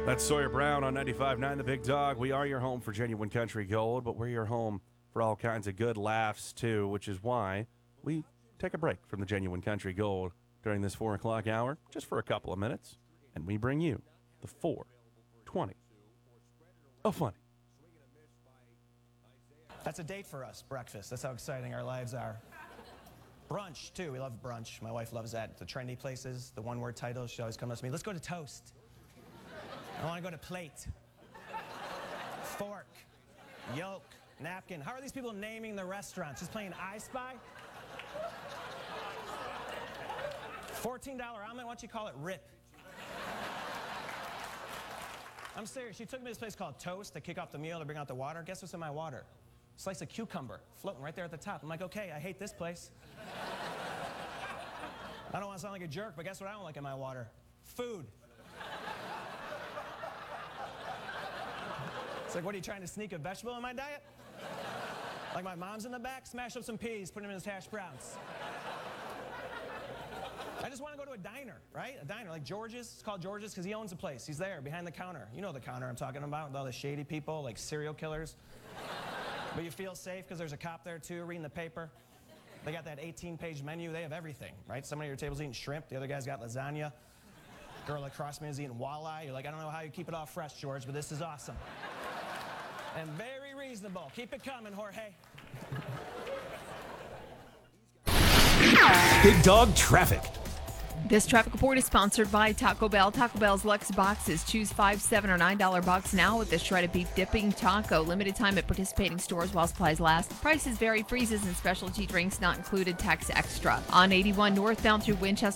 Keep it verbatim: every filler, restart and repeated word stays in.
That's Sawyer Brown on ninety-five point nine The Big Dog. We are your home for genuine country gold, but we're your home for all kinds of good laughs, too, which is why we take a break from the genuine country gold during this four o'clock hour, just for a couple of minutes, and we bring you the four twenty. Oh, funny. That's a date for us, breakfast. That's how exciting our lives are. Brunch, too. We love brunch. My wife loves that. The trendy places, the one-word titles. She always comes to me, let's go to Toast. I want to go to Plate. Fork. Yolk. Napkin. How are these people naming the restaurants? Just playing I Spy? fourteen dollar omelet, why don't you call it Rip? I'm serious. She took me to this place called Toast to kick off the meal to bring out the water. Guess what's in my water? Slice of cucumber floating right there at the top. I'm like, okay, I hate this place. I don't want to sound like a jerk, but guess what I don't like in my water? Food. It's like, what are you trying to sneak a vegetable in my diet? Like my mom's in the back, smash up some peas, put them in his hash browns. I just want to go to a diner, right? A diner, like George's. It's called George's because he owns the place. He's there, behind the counter. You know the counter I'm talking about, with all the shady people, like serial killers. But you feel safe because there's a cop there, too, reading the paper. They got that eighteen-page menu. They have everything, right? Somebody at your table's eating shrimp. The other guy's got lasagna. Girl across me is eating walleye. You're like, I don't know how you keep it all fresh, George, but this is awesome. And very reasonable. Keep it coming, Jorge. Big Dog Traffic. This traffic report is sponsored by Taco Bell. Taco Bell's Lux Boxes. Choose five, seven, or nine dollar box now with the shredded beef dipping taco. Limited time at participating stores while supplies last. Prices vary. Freezes and specialty drinks not included. Tax extra. On eighty-one northbound through Winchester.